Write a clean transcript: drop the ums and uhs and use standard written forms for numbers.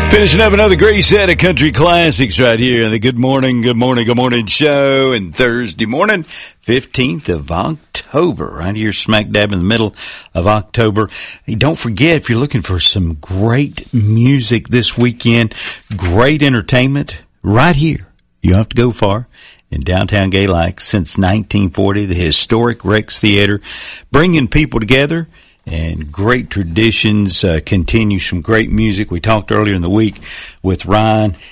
Finishing up another great set of country classics right here on the Good Morning show. And Thursday morning, 15th of October, right here smack dab in the middle of October. Hey, don't forget, if you're looking for some great music this weekend, great entertainment, right here, you don't have to go far. In downtown Gay-Like, since 1940, the historic Rex Theater, bringing people together. And great traditions, continue some great music. We talked earlier in the week with Ryan